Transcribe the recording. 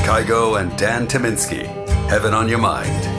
Kygo and Dan Tyminski. Heaven on Your Mind.